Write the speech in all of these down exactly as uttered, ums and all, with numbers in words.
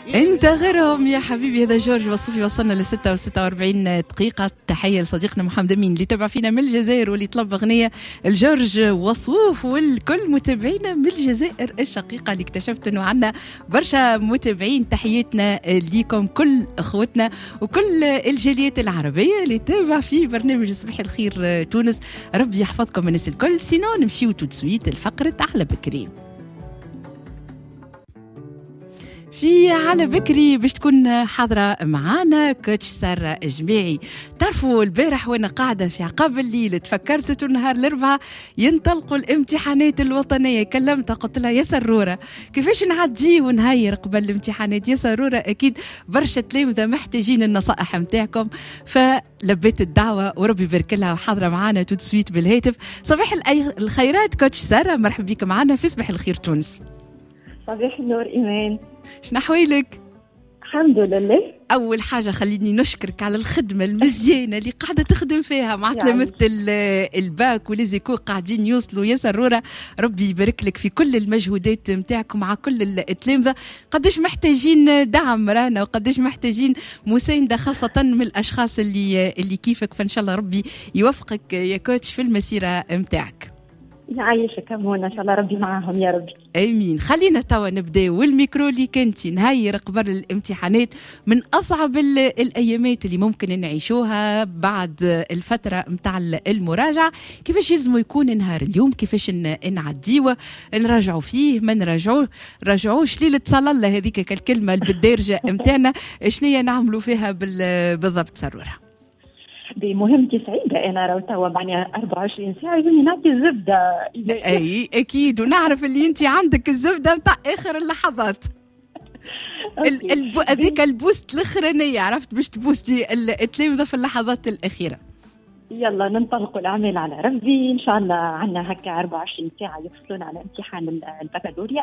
انت غيرهم يا حبيبي. هذا جورج وصوفي. وصلنا ل ستة وستة وأربعين دقيقة. تحية لصديقنا محمد أمين اللي تابع فينا من الجزائر واللي طلب أغنية الجورج وصوف، والكل متابعينا من الجزائر الشقيقة اللي اكتشفت أنه عنا برشا متابعين. تحياتنا ليكم كل أخوتنا وكل الجاليات العربية اللي تابع في برنامج صباح الخير تونس. ربي يحفظكم من الناس الكل. سينو نمشيو تسويت الفقرة على بكري. في على بكري باش تكون حاضرة معانا كوتش سارة جماعي. تعرفوا البارح وانا قاعدة في عقاب الليل تفكرت نهار الأربعاء ينطلقوا الامتحانات الوطنية. كلمتها قلت لها يا سرورة كيفاش نعدي ونهير قبل الامتحانات؟ يا سرورة أكيد برشا تلامذة محتاجين النصائح متاعكم. فلبيت الدعوة وربي يبارك لها وحاضرة معانا تسويت بالهاتف. صباح الخيرات كوتش سارة، مرحبا بك معانا في صباح الخير تونس. صباح النور إيمان، شنو أحوالك؟ الحمد لله. أول حاجة خليني نشكرك على الخدمة المزيانة اللي قاعدة تخدم فيها مع تلامذة الباك وليزيكو قاعدين يوصلوا. يا سرورة ربي يبارك لك في كل المجهودات متاعكم مع كل التلامذة. قديش محتاجين دعم رانا وقديش محتاجين مساندة خاصة من الأشخاص اللي اللي كيفك. فإن شاء الله ربي يوفقك يا كوتش في المسيرة متاعك. يعيشك همونا إن شاء الله ربي معاهم يا ربي. امين. خلينا توا نبدا. والميكرو اللي كنتي نهير قبل الامتحانات من اصعب الايامات اللي ممكن نعيشوها بعد الفتره متاع المراجعه. كيفاش يلزم يكون نهار اليوم؟ كيفاش نعديوه؟ نراجعوا فيه ما نراجعوه راجعوش ليله صلى الله هذيك كالكلمه بالدارجه متاعنا شنية نعملوا فيها بالضبط سروره؟ بمهمتي سعيدة أنا راهو توا معناها أربعة وعشرين ساعة يجوني نعطي الزبدة. أي أكيد، ونعرف اللي أنت عندك الزبدة متاع آخر اللحظات. هذيك البوست الأخرانية عرفت باش تبوستي التلامذة في اللحظات الأخيرة. يلا ننطلقوا الأعمال على ربي إن شاء الله. عنا هكا أربعة وعشرين ساعة يفصلون على امتحان البكالوريا.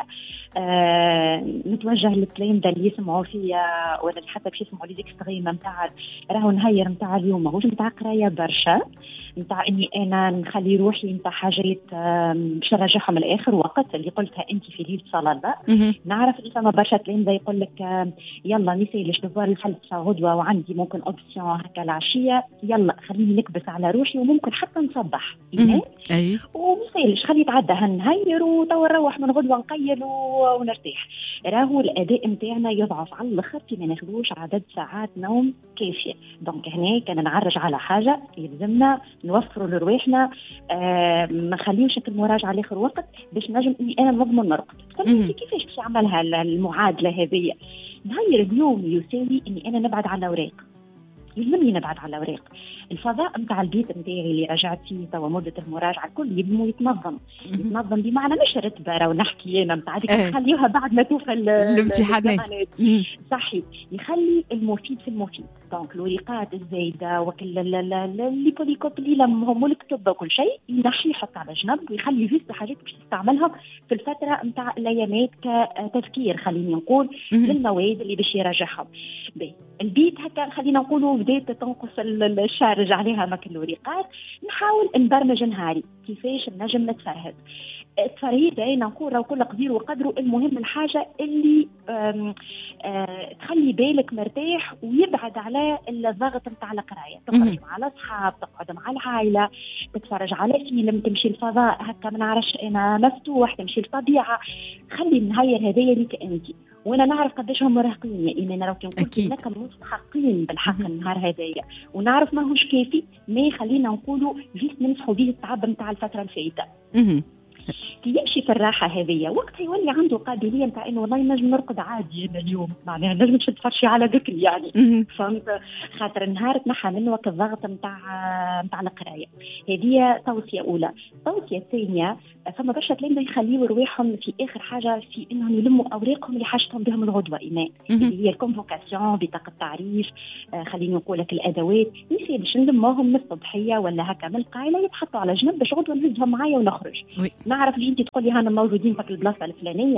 آه نتوجه للتلامذة اللي يسمعوا فيا ولا حتى باش يسمعوا لي ديكستريم متاع راهو نهير متاع اليوم ماهوش متاع قراية برشا، متاع إني أنا نخلي روحي متاع حاجات باش نراجعهم الآخر وقت اللي قلتها أنت في ليلة صلاة الله. نعرف إن فما برشا تلامذة يقول لك يلا نسيلش دوار الفلسفة غدوة وعندي ممكن أوبسيون هكا العشية، يلا خليني نكبس على روحي وممكن حتى نصبح أي ومسيلش خلي يتعدى هنهير وتوا نروح من غدوة نقيل ونرتاح. راهو الأداء متاعنا يضعف على الآخر في ما ناخذوش عدد ساعات نوم كافية. دونك هنا كان نعرج على حاجة يلزمنا نوفروا لرواحنا. آه ما نخليوش المراجعة لاخر وقت باش نجم اني انا نضمن نرقد. تقولي كيفاش باش نعملها المعادلة هذه؟ نهير اليوم يساوي اني انا نبعد على الاوراق، يلزمني نبعد على الاوراق. الفضاء نتاع البيت نتاعي اللي رجعت فيه توا مده المراجعه الكل يلزمو يتنظم. يتنظم بمعنى مش رتبه راه نحكي انا نتاع هذيك نخليوها بعد ما توفى الامتحانات. صحيح، يخلي المفيد في المفيد. دونك الورقات الزايده وكل اللي بوليكوب اللي لمهم والكتب وكل شيء ينحي يحط على جنب ويخلي جوست حاجات باش تستعملها في الفتره نتاع الايامات كتذكير خليني نقول للمواد اللي باش يراجعهم. البيت هكا خلينا نقولوا بدات تنقص الشارج عليها ماك الورقات. نحاول نبرمج نهاري كيفاش نجم نتفرهد. التفرهيد هاي نقول وكل قدير وقدره. المهم الحاجة اللي آم آم تخلي بالك مرتاح ويبعد على الضغط متاع القراية. تخرج مع الأصحاب، تقعد مع العائلة، تتفرج على فيلم، تمشي الفضاء هكا ما نعرفش أنا مفتوح، تمشي الطبيعة. خلي النهاية هذيا ليك أنت. وانا نعرف قداش هم مراهقين يا ايمان، راكم كلنا مستحقين بالحق النهار هذايا، ونعرف ما هوش كافي ما خلينا نقولوا جيت نمسحوا به التعب نتاع الفتره الفايته. كي يمشي في الراحه هذيا وقتها يولي عنده قابليه نتاع انه والله نجم نرقد عادي اليوم، معناها نجم نشد فرشي على ذكري يعني. فهمت؟ خاطر النهار تنحى منه وقت الضغط نتاع نتاع القرايه. هذه توصيه اولى. التوصيه الثانيه فما برشا تلامذة يخليوا رواحهم في اخر حاجه في انهم يلموا اوراقهم اللي حاجتهم بهم الغدوه ايمان، اللي هي الكونفوكاسيون، بطاقه التعريف، آه خلينا نقول لك الادوات. نسي باش نلموهم من الصبحيه ولا هكا من القايله يتحطوا على جنب باش غدوه نهزهم معايا ونخرج. وي. نعرف اللي انت تقولي هانا موجودين في البلاصه الفلانيه،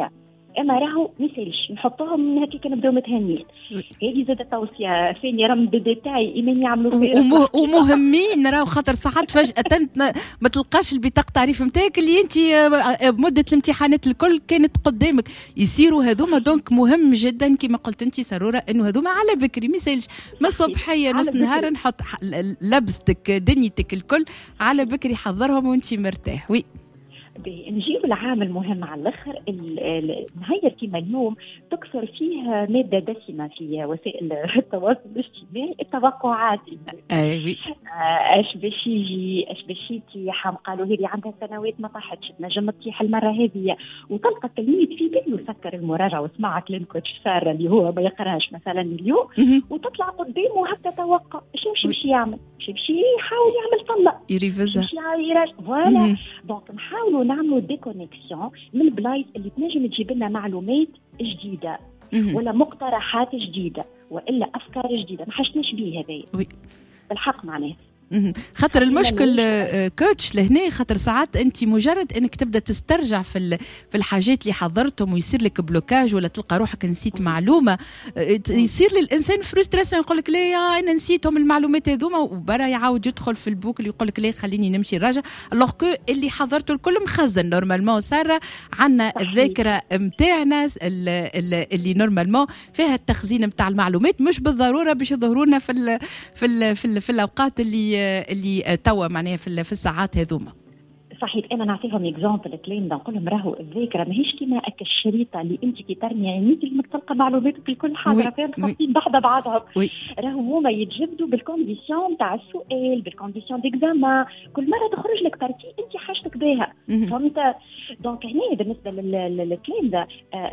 اما راهو ميسالش نحطوهم هكا كنبداو متهنيين. هذه زادة توصية ثانية راهم بديتاي إيمان يعملوا فيها ومهمين راهو، خاطر ساعات فجأة ما تلقاش البطاقة تعريف نتاعك اللي أنت بمدة الامتحانات الكل كانت قدامك يصيروا هذوما. دونك مهم جدا كما قلت أنت سرورة إنه هذوما على بكري، ما يسالش من الصبحية نص نهار نحط لبستك دنيتك الكل على بكري حضرهم وأنت مرتاح. وي نجيب العام المهم على الاخر، نهير كيما اليوم تكثر فيه ماده دسمه في وسائل التواصل الاجتماعي، التوقعات. ايوه اش باش يجي، اش باش يتيح، قالوا هذه عندها سنوات ما طاحتش تنجم تطيح المره هذه، وتلقى التلميذ في باله يفكر المراجعه وسمع كلام كوتش ساره اللي هو ما يقراش مثلا اليوم، وتطلع قدامه هكا توقع شنو باش يعمل، باش يحاول يعمل طلع يريفزها فوالا. دونك نحاولوا نعملوا ديكونيكسيون من البلايص اللي تنجم تجيب لنا معلومات جديده ولا مقترحات جديده والا افكار جديده ما حاجتناش بيه هذايا بالحق معناه. خاطر المشكل كوتش لهنا، خاطر ساعات انت مجرد انك تبدا تسترجع في في الحاجات اللي حضرتهم ويصير لك بلوكاج ولا تلقى روحك نسيت معلومه، يصير للانسان فرستراسيون يقول لك لا انا نسيتهم المعلومات هذوما، وبرا يعاود يدخل في البوك اللي يقول لك لا خليني نمشي نراجع، الوغ كو اللي حضرته الكل مخزن نورمالمون. ساره عندنا الذاكره نتاعنا اللي نورمالمون فيها التخزين نتاع المعلومات، مش بالضروره باش يظهروا لنا في ال في ال في, ال في الاوقات اللي اللي توا معناها في في الساعات هذوما. صحيح. انا نعطيهم اكزامبل كلين نقول لهم راهو الذاكره ماهيش كيما اك الشريطه اللي انت كي ترمي عينيك لازمك تلقى معلوماتك الكل حاضره فيها مخططين بعضها بعضهم. راهو هما يتجبدوا بالكونديسيون تاع السؤال، بالكونديسيون ديكزامان، كل مره تخرج لك بارتي انت حاجتك بها، فهمت؟ دونك هنا بالنسبه للكلام ده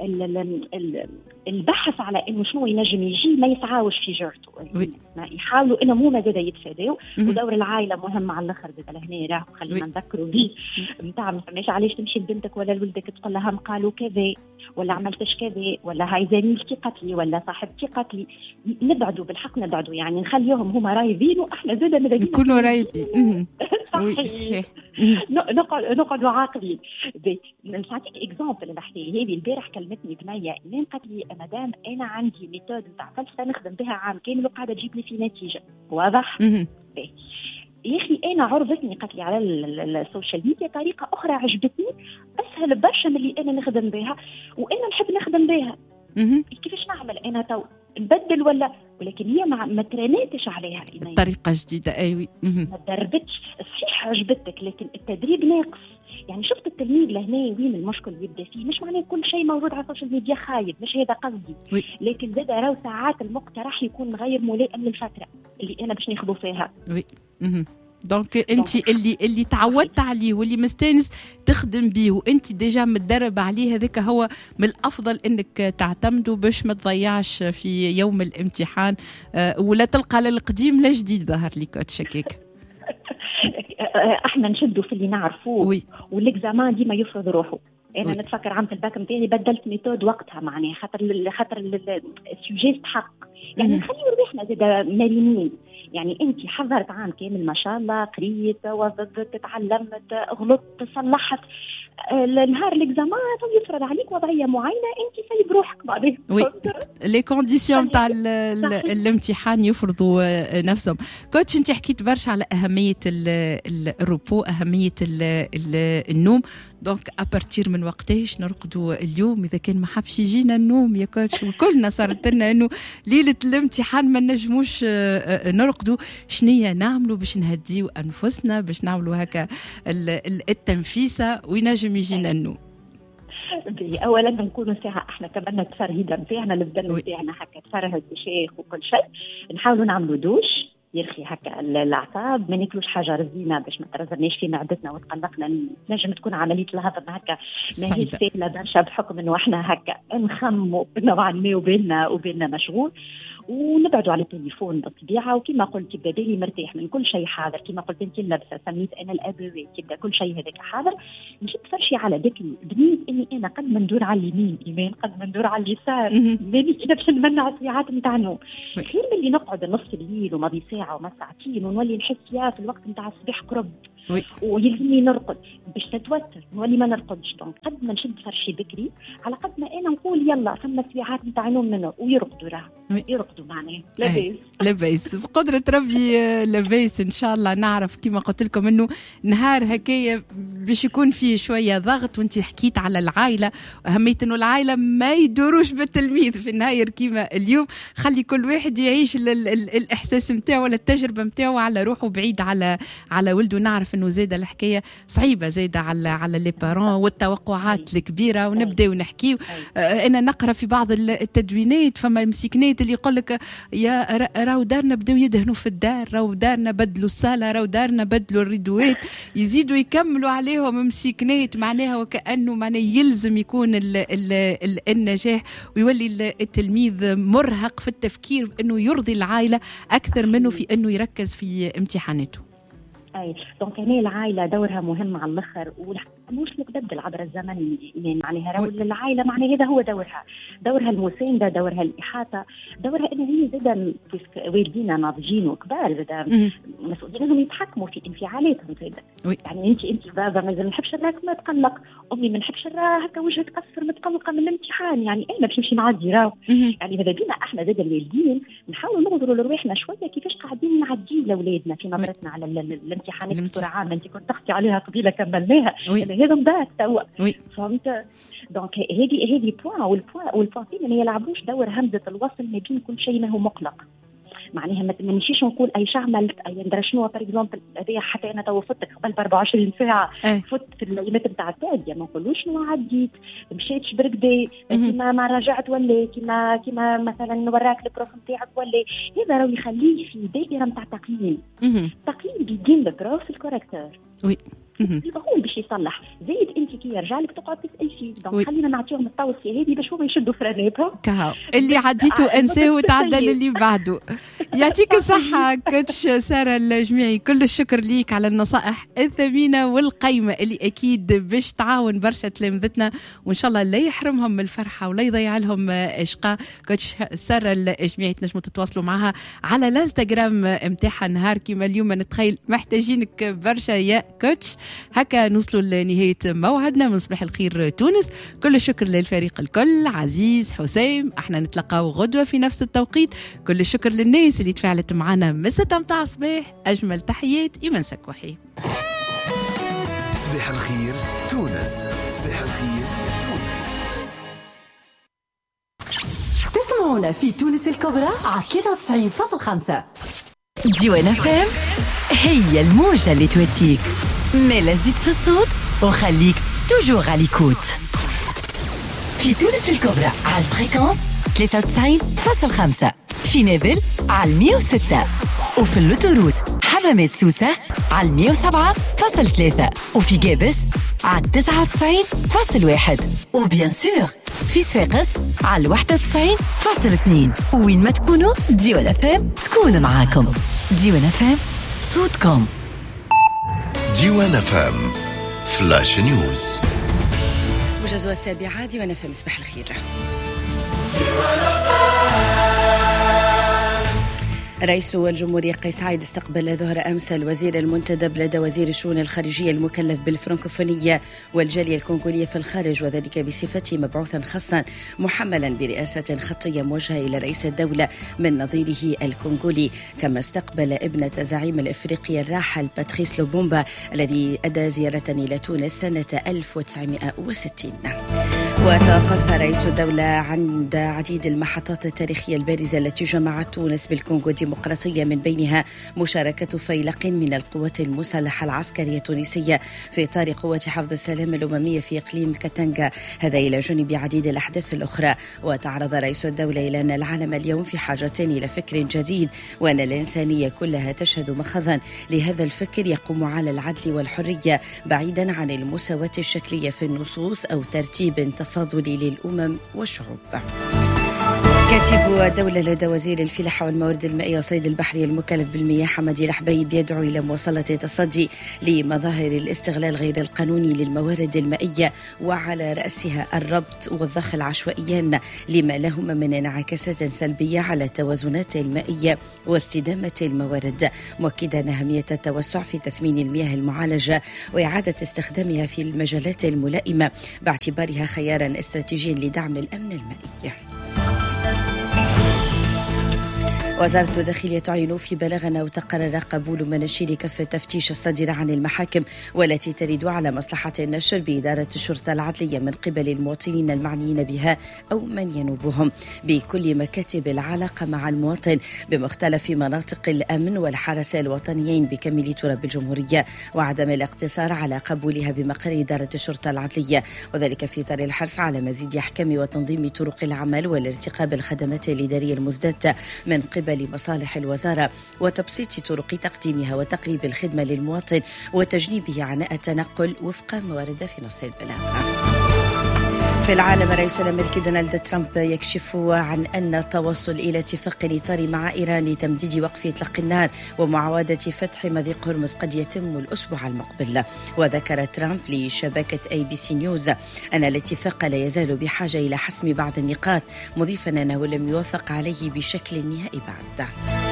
البحث على انه شنو ينجم يجي ما يسعاوش في جرته، ما يحاولوا انه مو مازال يتفادوا. ودور العائله مهم على الاخر زاد لهنا، راهو خلينا نذكروا به نتاع ما فماش علاش تمشي لبنتك ولا لولدك تقول لها هم قالوا كذا ولا عملتش كذا ولا هاي زميلتي قتلي ولا صاحبتي قتلي. نبعدوا بالحق نبعدوا، يعني نخليهم هما رايبين واحنا زاد ماذا نكونوا رايبين. صحيح. نقعد نقعدوا عاقلين. نعطيك اكزامبل نحكي هذه. البارح كلمتني بنيه ايمان قالت لي مدام انا عندي ميثود نتاع فلسفه نخدم بها عام كامل وقاعده تجيب لي في نتيجه واضح. يا اخي انا عرضتني قالت لي على السوشيال ميديا طريقه اخرى عجبتني اسهل برشا من اللي انا نخدم بها وانا نحب نخدم بها. كيفاش نعمل انا تو نبدل ولا ولكن هي ما ما ترانيتش عليها طريقه جديده. ايوه ما دربتش. صحيح عجبتك لكن التدريب ناقص. يعني شفت التلميذ لهنا وين المشكل يبدا فيه، مش معناه كل شيء موجود على السوشيال ميديا خايب، مش هذا قصدي. وي. لكن زاد راهو ساعات المقترح يكون غير ملائم للفتره اللي انا باش ناخذوا فيها. وي دونك انت اللي اللي تعودت عليه واللي مستانس تخدم بيه وانت ديجا متدرب عليه، هذاك هو من الافضل انك تعتمدوا باش ما تضيعش في يوم الامتحان ولا تلقى لا القديم لا جديد ظهر لي كوتش هكاك. احنا نشدوا في اللي نعرفوه والاكزامان ديما يفرض روحه. انا وي. نتفكر عام الباك نتاعي بدلت ميثود وقتها معناها خاطر خاطر السوجي استحق. يعني نخليو روحنا زاد مرنين. يعني انت حضرت عام كامل ما شاء الله، قريت وظبت تعلمت غلطت صلحت، النهار الاكزامان يفرض عليك وضعيه معينه انت سايب روحك بعدين. وي لي كونديسيون تاع الامتحان يفرضوا نفسهم. كوتش انت حكيت برشا على اهميه الروبو، اهميه ال ال النوم. دونك ابارتير من وقتاش نرقدوا اليوم اذا كان ما حبش يجينا النوم يا كوتش؟ وكلنا صارت لنا انه ليله الامتحان ما نجموش نرقدوا. شنية نعملوا باش نهديوا انفسنا باش نعملوا هكا التنفيسه وينجم يجينا النوم؟ اولا نكونوا ساعه احنا كمان نتفرهد نتاعنا البدن نتاعنا هكا تفرهد بشيخ وكل شيء. نحاولوا نعملوا دوش يرخي هكا الاعصاب، ما ناكلوش حاجه رزينه باش ما ترزناش في معدتنا وتقلقنا. نجم تكون عمليه الهضم هكا ما هي سهله برشا بحكم انه احنا هكا نخموا نوعا ما وبيننا وبيننا مشغول. ونبعدوا على التليفون بالطبيعه، وكما قلت يبدا بالي مرتاح من كل شيء حاضر. كما قلت انت اللبسه سميت انا الابوي يبدا كل شيء هذاك حاضر. نجي فرشي على ذكري بنيت اني انا قد ما ندور على اليمين ايمان قد ما ندور على اليسار ماني كذا باش نمنع الساعات نتاع النوم. خير من اللي نقعد نص الليل وماضي ساعه وما ساعتين ونولي نحس فيها في الوقت نتاع الصباح قرب ويلزمني نرقد باش تتوتر نولي ما نرقدش. دونك قد ما نشد فرشي بكري على قد ما انا نقول يلا ثم ساعات نتاع نوم منه ويرقدوا راه يرقدوا معناه لاباس لاباس بقدرة ربي لاباس ان شاء الله. نعرف كما قلت لكم انه نهار هكايا باش يكون فيه شويه ضغط، وانت حكيت على العائله واهميه انه العائله ما يدوروش بالتلميذ في النهاية كيما اليوم. خلي كل واحد يعيش ال ال ال الاحساس نتاعو ولا التجربه نتاعو على روحه بعيد على على ولده. نعرف انه زاده الحكايه صعيبه زاده على على لي بارون والتوقعات الكبيره، ونبداو نحكيو. انا نقرا في بعض التدوينات فما مسكنات اللي يقول لك يا راهو دارنا بداو يدهنوا في الدار، راهو دارنا بدلوا الصاله، راهو دارنا بدلوا الريدوات، يزيدوا يكملوا عليهم مسكنات معناها وكانه معناه يلزم يكون ال ال ال النجاح، ويولي التلميذ مرهق في التفكير انه يرضي العائله اكثر منه في انه يركز في امتحاناته. اي دونك هنا العائله دورها مهم على الاخر، مش متبدل عبر الزمن يعني معناها راهو العائله معناها هذا هو دورها، دورها المسانده، دورها الاحاطه، دورها ان هي زاده والدينا ناضجين وكبار زاده مسؤولين انهم يتحكموا في انفعالاتهم زاده. يعني انت انت بابا ما نحبش نراك ما تقلق، امي ما نحبش نراها هكا وجهها تكسر متقلقه من الامتحان، يعني انا باش نمشي نعدي راهو. يعني ماذا بينا احنا زاده الوالدين نحاول ننظروا لروحنا شويه كيفاش قاعدين نعديو لاولادنا في نظرتنا على الامتحانات بصوره عامه. انت كنت تحكي عليها قبيله كملناها هذا مبارك توا فهمت. دونك هذه هذه بوان والبوان والبوان ما يلعبوش دور همزه الوصل ما بين كل شيء ما هو مقلق. معناها ما نمشيش نقول اي شيء عملت اي ندري شنو بار اكزومبل هذه حتى انا تو فتك قبل ب أربعة وعشرين ساعه أه. فت في الايامات نتاع التاديه ما نقولوش شنو عديت مشيتش بركدي كيما ما راجعت ولا كيما كيما مثلا وراك البروف نتاعك ولا هذا راه يخليه في دائره نتاع تقييم. تقييم بيدين البروف الكوريكتور وي هو باش يصلح زيد انت كي يرجع لك تقعد تسال فيه. دونك خلينا نعطيهم التوصيه هذه باش هما يشدوا فراناتهم كهو اللي عديته انساه وتعدل اللي بعده. يعطيك الصحه كوتش ساره الجميعي، كل الشكر ليك على النصائح الثمينه والقيمه اللي اكيد باش تعاون برشا تلامذتنا، وان شاء الله لا يحرمهم من الفرحه ولا يضيع لهم اشقاء. كوتش ساره الجميعي تنجموا تتواصلوا معها على الانستغرام نتاعها نهار كيما اليوم نتخيل محتاجينك برشا يا كوتش. هكا نوصلوا لنهاية موعدنا من صباح الخير تونس. كل الشكر للفريق الكل، عزيز حسام، احنا نتلقاو غدوة في نفس التوقيت. كل الشكر للناس اللي تفاعلت معنا من ستة متاع الصباح. أجمل تحيات إيمان سكوحي. صباح الخير تونس. صباح الخير تونس. تسمعونا في تونس الكبرى على ثلاثة وتسعين فاصلة خمسة. ديوان اف ام هي الموجة اللي تواتيك ملا زيد في الصوت وخليك توجور على ليكوت. في تونس الكبرى على الفريكونس ثلاثة وتسعين فاصلة خمسة، في نابل على مية وستة، وفي اللوتوروت حمامات سوسة على مية وسبعة فاصلة ثلاثة، وفي جابس على تسعة وتسعين فاصلة واحد، وبيان سور في صفاقس على واحد وتسعين فاصلة اثنين. وين ما تكونوا ديوان اف ام تكون معاكم. ديوان اف ام صوتكم. ديوان اف ام فلاش نيوز. وجزوة السابعة ديوان اف ام. صباح الخير. رئيس الجمهورية قيس سعيد استقبل ظهر أمس الوزير المنتدب لدى وزير الشؤون الخارجية المكلف بالفرنكوفونية والجالية الكونغولية في الخارج، وذلك بصفته مبعوثا خاصا محملا برئاسة خطية موجهة إلى رئيس الدولة من نظيره الكونغولي. كما استقبل ابنة زعيم الإفريقي الراحل باتريس لوبومبا الذي أدى زيارة إلى تونس سنة ألف وتسعمائة وستين. وتوقف رئيس الدولة عند عديد المحطات التاريخية البارزة التي جمعت تونس بالكونغو الديمقراطية، من بينها مشاركة فيلق من القوات المسلحة العسكرية التونسية في إطار قوة حفظ السلام الأممية في إقليم كاتانغا، هذا إلى جانب عديد الأحداث الأخرى. وتعرض رئيس الدولة إلى أن العالم اليوم في حاجة إلى فكر جديد، وأن الإنسانية كلها تشهد مخضا لهذا الفكر يقوم على العدل والحرية بعيدا عن المساواة الشكلية في النصوص أو ترتيب تفاضلي للأمم والشعوب. كاتب دولة لدى وزير الفلاحة والموارد المائية والصيد البحري المكلف بالمياه حمدي الحبيب يدعو إلى مواصلة التصدي لمظاهر الاستغلال غير القانوني للموارد المائية، وعلى رأسها الربط والضخ العشوائيان لما لهما من انعكاسات سلبية على التوازنات المائية واستدامة الموارد، مؤكدا أهمية التوسع في تثمين المياه المعالجة وإعادة استخدامها في المجالات الملائمة باعتبارها خيارا استراتيجيا لدعم الأمن المائي. وزارة الداخلية تعلن في بلاغنا وتقرر قبول مناشير كف التفتيش الصادرة عن المحاكم والتي ترد على مصلحة النشر بإدارة الشرطة العدلية من قبل المواطنين المعنيين بها أو من ينوبهم بكل مكاتب العلاقة مع المواطن بمختلف مناطق الأمن والحرس الوطنيين بكامل تراب الجمهورية، وعدم الاقتصار على قبولها بمقر إدارة الشرطة العدلية، وذلك في إطار الحرص على مزيد إحكام وتنظيم طرق العمل والارتقاء بالخدمات الإدارية المزدادة من قبل لمصالح الوزارة وتبسيط طرق تقديمها وتقريب الخدمة للمواطن وتجنيبه عناء التنقل وفق ما ورد في نص البلاغ. في العالم، الرئيس الأمريكي دونالد ترامب يكشف عن أن التوصل إلى اتفاق إطاري مع إيران لتمديد وقف إطلاق النار ومعاودة فتح مضيق هرمز قد يتم الأسبوع المقبل. وذكر ترامب لشبكة أي بي سي نيوز أن الاتفاق لا يزال بحاجة إلى حسم بعض النقاط، مضيفا أنه لم يوافق عليه بشكل نهائي بعد.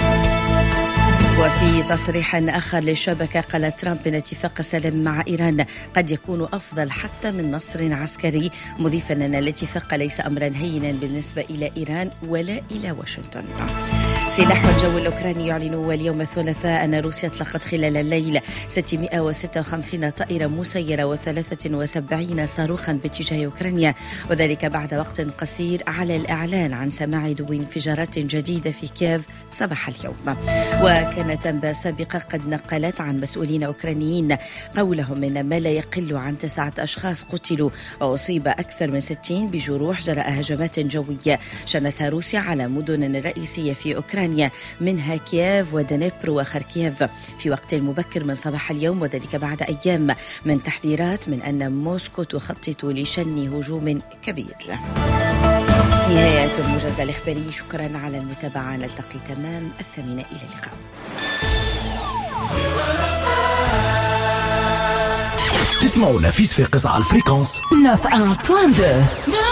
وفي تصريح آخر للشبكة قال ترامب أن اتفاق السلام مع إيران قد يكون أفضل حتى من نصر عسكري، مضيفا أن الاتفاق ليس أمرا هينا بالنسبة إلى إيران ولا إلى واشنطن. سلاح الجو الأوكراني يعلن اليوم الثلاثاء أن روسيا أطلقت خلال الليل ستمائة وستة وخمسين طائرة مسيرة وثلاثة وسبعين صاروخا باتجاه أوكرانيا، وذلك بعد وقت قصير على الإعلان عن سماع دو انفجارات جديدة في كييف صباح اليوم. وكانت أنباء سابقة قد نقلت عن مسؤولين أوكرانيين قولهم إن ما لا يقل عن تسعة أشخاص قتلوا وأصيب أكثر من ستين بجروح جراء هجمات جوية شنتها روسيا على مدن رئيسية في أوكرانيا منها كييف ودنيبرو وخاركييف في وقت مبكر من صباح اليوم، وذلك بعد أيام من تحذيرات من أن موسكو تخطط لشن هجوم كبير. نهاية الموجز الإخباري، شكرا على المتابعة، نلتقي تمام الثامنة، إلى اللقاء. تسمعونا في صفاقس على الفريكونس تسعة وتسعين فاصلة اثنين.